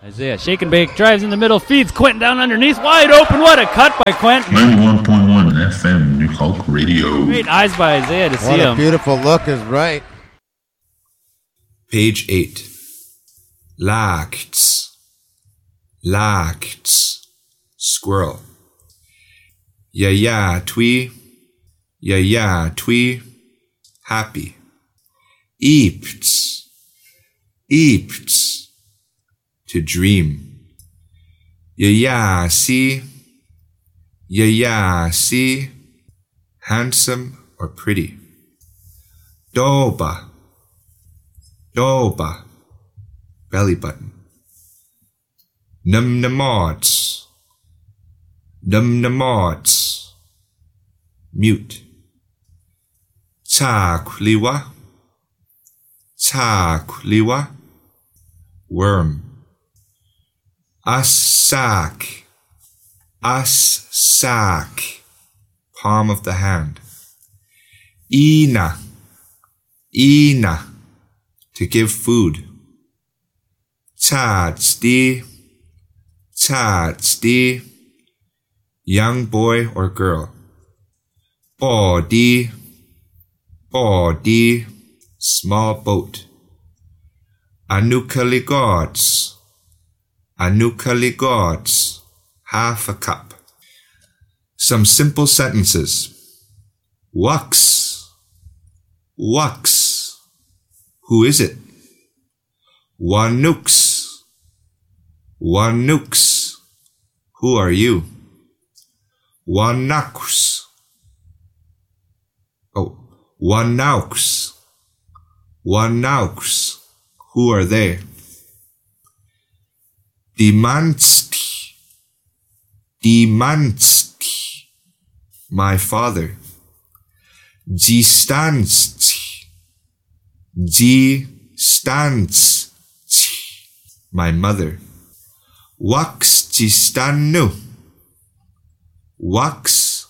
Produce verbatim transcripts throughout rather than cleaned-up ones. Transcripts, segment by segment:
Isaiah, shake and bake, drives in the middle, feeds Quentin down underneath, wide open. What a cut by Quentin. ninety-one point one F M, New Hulk Radio. Great eyes by Isaiah to see What a him. beautiful look is right. Page eight. Lacts. Lacts. Squirrel. Ya ya twee. Ya ya twee. Happy. Eepts. Eepts. To dream. Ya ya see. Ya ya see. Handsome or pretty. Doba. Doba. Belly button. Num numods. Num numods. Mute. Takliwa. Takliwa. Worm. Asak. Asak. Palm of the hand. Ina. Ina. To give food. Tadsti. Tadsti. Young boy or girl. Body. Body. Small boat. Anukali gods. Anukali gods. Half a cup. Some simple sentences. Wux. Wux. Who is it? Wanooks. Wanooks. Who are you? Wanauks. Oh, Wanauks. Wanauks. Who are they? Dimansti. Dimansti. My father. Distansti. Distansti. My mother. Wax distanu. Wax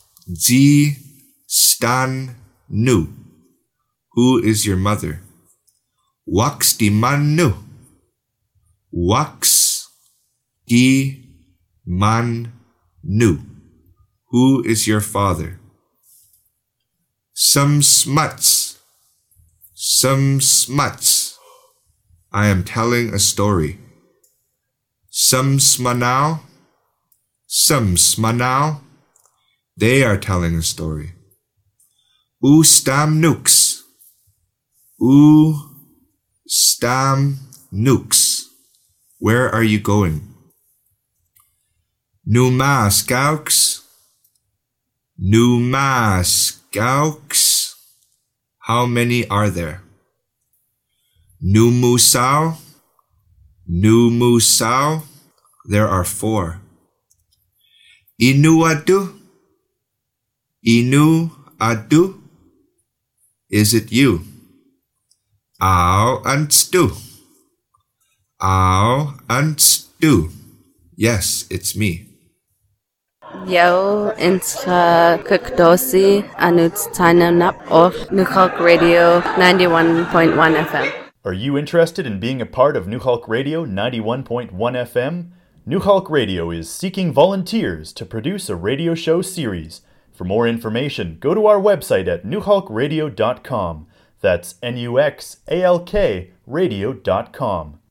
distanu. Who is your mother? Wax dimanu. Wax dimanu. Who is your father? Some smuts. Some smuts. I am telling a story. Some smanau. Some smanau. They are telling a story. U stam nukes. U stam nukes. Where are you going? Numa scouts. Numa scouts. How many are there? Numusau. Numusau. There are four. Inuadu. Inuadu. Is it you? Au anstu. Au anstu. Yes, it's me. Yo, intra kukdosi anuts tainanap of New Hulk Radio ninety-one point one F M. Are you interested in being a part of New Hulk Radio ninety-one point one F M? New Hulk Radio is seeking volunteers to produce a radio show series. For more information, go to our website at new hulk radio dot com. That's N U X A L K radio dot com.